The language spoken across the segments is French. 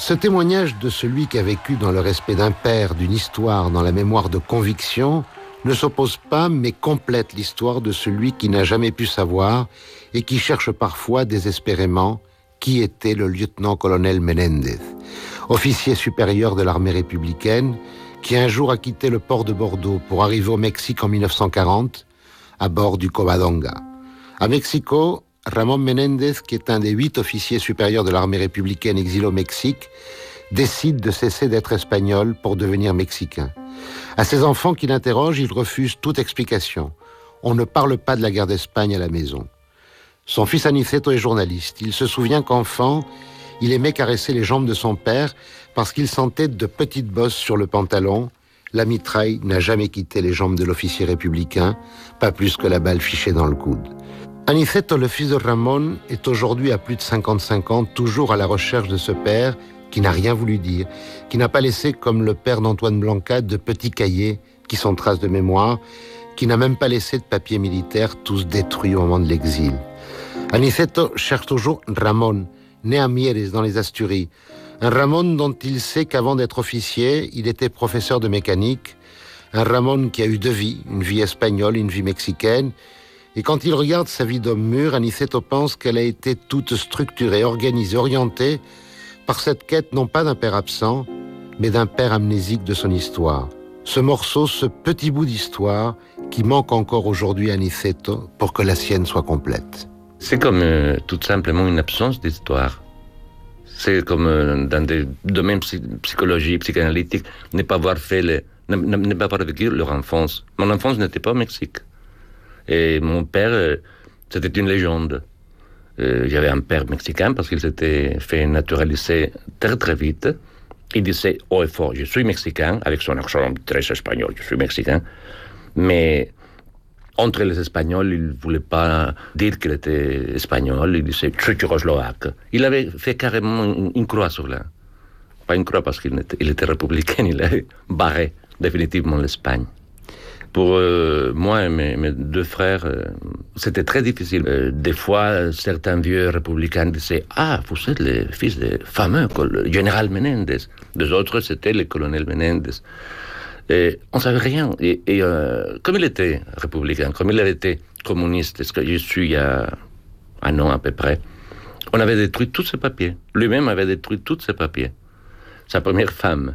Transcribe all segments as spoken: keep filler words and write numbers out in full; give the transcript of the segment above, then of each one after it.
Ce témoignage de celui qui a vécu dans le respect d'un père, d'une histoire, dans la mémoire de conviction, ne s'oppose pas, mais complète l'histoire de celui qui n'a jamais pu savoir et qui cherche parfois désespérément qui était le lieutenant-colonel Menéndez, officier supérieur de l'armée républicaine, qui un jour a quitté le port de Bordeaux pour arriver au Mexique en mille neuf cent quarante à bord du Covadonga. À Mexico, Ramón Menéndez, qui est un des huit officiers supérieurs de l'armée républicaine exilés au Mexique, décide de cesser d'être espagnol pour devenir mexicain. À ses enfants qui l'interrogent, il refuse toute explication. On ne parle pas de la guerre d'Espagne à la maison. Son fils Aniceto est journaliste. Il se souvient qu'enfant, il aimait caresser les jambes de son père parce qu'il sentait de petites bosses sur le pantalon. La mitraille n'a jamais quitté les jambes de l'officier républicain, pas plus que la balle fichée dans le coude. Aniceto, le fils de Ramón, est aujourd'hui à plus de cinquante-cinq ans, toujours à la recherche de ce père qui n'a rien voulu dire, qui n'a pas laissé, comme le père d'Antoine Blanca, de petits cahiers qui sont traces de mémoire, qui n'a même pas laissé de papiers militaires, tous détruits au moment de l'exil. Aniceto cherche toujours Ramón, né à Mieres, dans les Asturies. Un Ramón dont il sait qu'avant d'être officier, il était professeur de mécanique. Un Ramón qui a eu deux vies, une vie espagnole, une vie mexicaine. Et quand il regarde sa vie d'homme mûr, Aniceto pense qu'elle a été toute structurée, organisée, orientée par cette quête non pas d'un père absent, mais d'un père amnésique de son histoire. Ce morceau, ce petit bout d'histoire qui manque encore aujourd'hui à Aniceto pour que la sienne soit complète. C'est comme euh, tout simplement une absence d'histoire. C'est comme euh, dans des domaines psy- psychologiques, psychanalytiques, ne pas avoir fait les, ne, ne pas avoir vécu leur enfance. Mon enfance n'était pas au Mexique. Et mon père, euh, c'était une légende. Euh, j'avais un père mexicain parce qu'il s'était fait naturaliser très très vite. Il disait haut et fort, je suis mexicain, avec son accent très espagnol, je suis mexicain. Mais entre les Espagnols, il ne voulait pas dire qu'il était espagnol, il disait je suis tchécoslovaque. Il avait fait carrément une, une croix sur là. Pas une croix parce qu'il était, il était républicain, il avait barré définitivement l'Espagne. Pour euh, moi et mes, mes deux frères, euh, c'était très difficile. Euh, des fois, certains vieux républicains disaient « Ah, vous êtes le fils du fameux le général Menéndez ». Des autres, c'était le colonel Menéndez. Et on ne savait rien. Et, et euh, comme il était républicain, comme il avait été communiste, ce que je suis il y a un an à peu près, on avait détruit tous ses papiers. Lui-même avait détruit tous ses papiers. Sa première femme,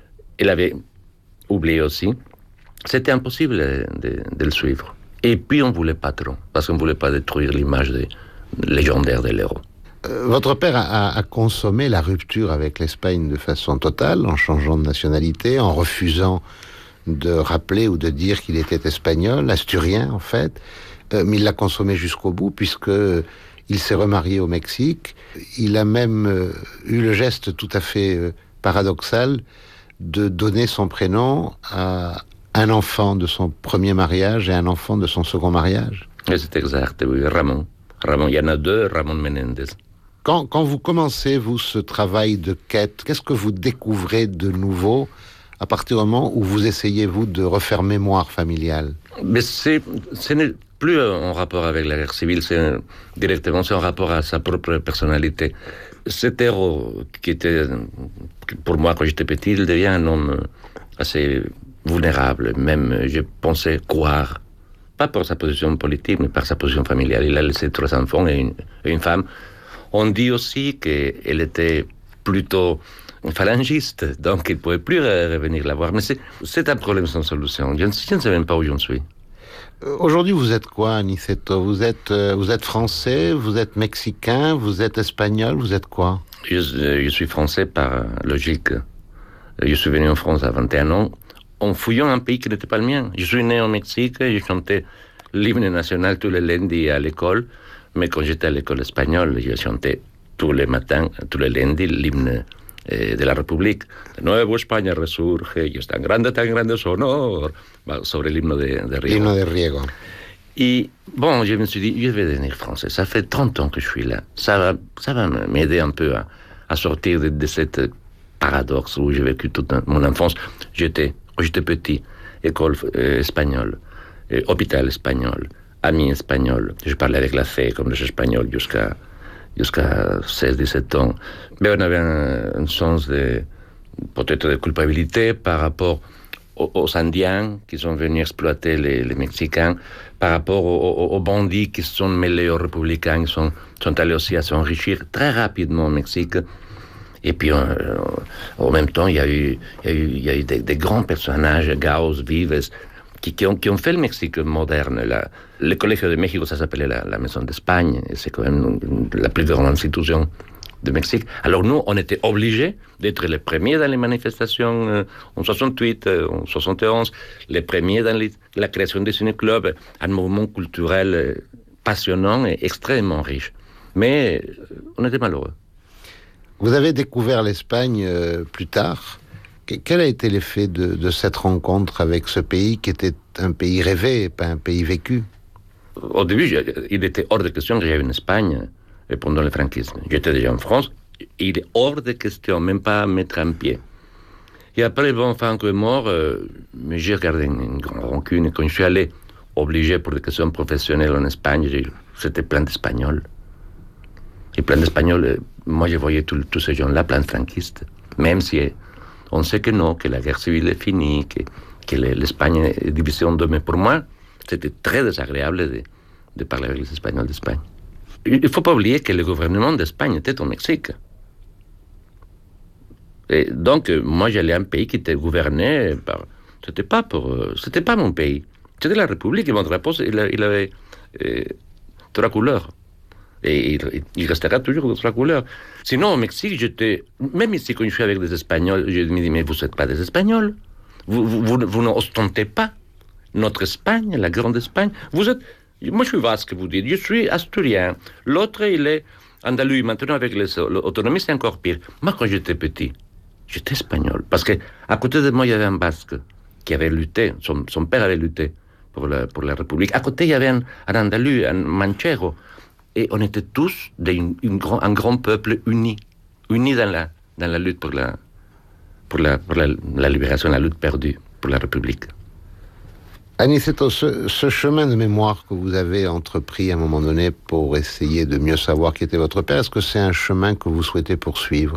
il avait oublié aussi. C'était impossible de, de, de le suivre. Et puis, on ne voulait pas trop, parce qu'on ne voulait pas détruire l'image de, légendaire de l'héros. Euh, votre père a, a consommé la rupture avec l'Espagne de façon totale, en changeant de nationalité, en refusant de rappeler ou de dire qu'il était espagnol, asturien en fait. Euh, mais il l'a consommé jusqu'au bout, puisque il s'est remarié au Mexique. Il a même euh, eu le geste tout à fait euh, paradoxal de donner son prénom à un enfant de son premier mariage et un enfant de son second mariage. C'est exact, oui, Ramón. Ramón, il y en a deux, Ramón Menéndez. Quand, quand vous commencez, vous, ce travail de quête, qu'est-ce que vous découvrez de nouveau à partir du moment où vous essayez, vous, de refaire mémoire familiale? Mais c'est, ce n'est plus en rapport avec la guerre civile, c'est directement c'est en rapport à sa propre personnalité. Cet héros qui était, pour moi, quand j'étais petit, il devient un homme assez vulnérable, même, je pensais croire, pas par sa position politique, mais par sa position familiale. Il a laissé trois enfants et une, et une femme. On dit aussi qu'elle était plutôt phalangiste, donc il ne pouvait plus revenir la voir. Mais c'est, c'est un problème sans solution. Je ne, je ne sais même pas où j'en suis. Aujourd'hui, vous êtes quoi, Aniceto? Vous êtes, vous êtes français, vous êtes mexicain, vous êtes espagnol, vous êtes quoi? je, je suis français par logique. Je suis venu en France à vingt et un ans, en fouillant un pays qui n'était pas le mien. Je suis né au Mexique, je chantais l'hymne national tous les lundis à l'école, mais quand j'étais à l'école espagnole, je chantais tous les matins, tous les lundis, l'hymne eh, de la République. De nuevo España resurge, y es tan grande, tan grande su honor, sobre l'hymne de, de Riego. L'hymne de Riego. Et bon, je me suis dit, je vais devenir français. Ça fait trente ans que je suis là. Ça va, ça va m'aider un peu à, à sortir de, de cette paradoxe où j'ai vécu toute mon enfance. J'étais, quand j'étais petit, école euh, espagnole, euh, hôpital espagnol, amis espagnols. Je parlais avec la fée comme les Espagnols jusqu'à jusqu'à seize dix-sept ans. Mais on avait un, un sens de, peut-être de culpabilité par rapport aux, aux Indiens qui sont venus exploiter les, les Mexicains, par rapport aux, aux, aux bandits qui sont mêlés aux républicains, qui sont, sont allés aussi à s'enrichir très rapidement au Mexique. Et puis, euh, en même temps, il y a eu, il y a eu, il y a eu des, des grands personnages, Gauss, Vives, qui, qui, ont, qui ont fait le Mexique moderne. La, le Collège de Mexico, ça s'appelait la, la Maison d'Espagne, et c'est quand même une, la plus grande institution du Mexique. Alors nous, on était obligés d'être les premiers dans les manifestations euh, en soixante-huit, euh, en soixante et onze, les premiers dans les, la création des ciné-clubs, un mouvement culturel euh, passionnant et extrêmement riche. Mais euh, on était malheureux. Vous avez découvert l'Espagne euh, plus tard. Quel a été l'effet de, de cette rencontre avec ce pays qui était un pays rêvé et pas un pays vécu? Au début, il était hors de question que j'aille en Espagne pendant le franquisme. J'étais déjà en France. Il est hors de question, même pas mettre un pied. Et après, bon, Franco est mort, euh, mais j'ai gardé une, une grande rancune. Et quand je suis allé, obligé pour des questions professionnelles en Espagne, c'était plein d'Espagnols. Et plein d'Espagnols, euh, moi je voyais tous ces gens-là, plein de franquistes. Même si on sait que non, que la guerre civile est finie, que, que l'Espagne est divisée en deux. Mais pour moi, c'était très désagréable de, de parler avec les Espagnols d'Espagne. Il ne faut pas oublier que le gouvernement d'Espagne était au Mexique. Et donc, moi, j'allais à un pays qui était gouverné par... C'était pas pour... C'était pas mon pays. C'était la République, et mon drapeau, il, il avait euh, trois couleurs. Et il, il restera toujours de trois couleurs. Sinon, au Mexique, j'étais... Même ici, quand je suis avec des Espagnols, je me dis, mais vous n'êtes pas des Espagnols. Vous, vous, vous, vous n'ostentez pas notre Espagne, la grande Espagne. Vous êtes... Moi, je suis basque, vous dites. Je suis asturien. L'autre, il est andalou. Maintenant, avec l'autonomie, c'est encore pire. Moi, quand j'étais petit, j'étais espagnol. Parce qu'à côté de moi, il y avait un basque qui avait lutté. Son, son père avait lutté pour la, pour la République. À côté, il y avait un, un andalou, un manchego. Et on était tous des, une, une grand, un grand peuple uni. Uni dans la, dans la lutte pour, la, pour, la, pour la, la libération, la lutte perdue pour la République. Aniceto, ce, ce chemin de mémoire que vous avez entrepris à un moment donné pour essayer de mieux savoir qui était votre père, est-ce que c'est un chemin que vous souhaitez poursuivre ?